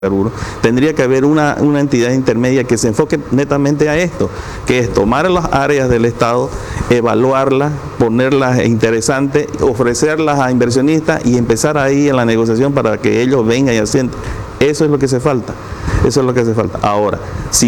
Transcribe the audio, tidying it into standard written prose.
Tendría que haber una entidad intermedia que se enfoque netamente a esto, que es tomar las áreas del Estado, evaluarlas, ponerlas interesantes, ofrecerlas a inversionistas y empezar ahí en la negociación para que ellos vengan y asienten. Eso es lo que hace falta. Eso es lo que hace falta. Ahora, si